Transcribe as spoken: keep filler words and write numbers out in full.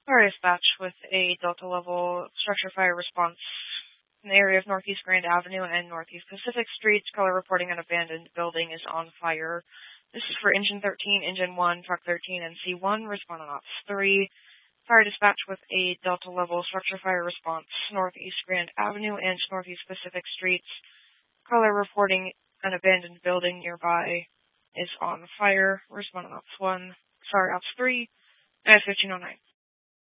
Fire dispatch with a Delta level structure fire response in the area of Northeast Grand Avenue and Northeast Pacific Streets. Color reporting an abandoned building is on fire. This is for Engine thirteen, Engine one, Truck thirteen, and C one. Respond on Ops three. Fire dispatch with a Delta level structure fire response, Northeast Grand Avenue and Northeast Pacific Streets. Color reporting an abandoned building nearby is on fire. Respond on Ops one. Sorry, Ops three. And fifteen oh nine.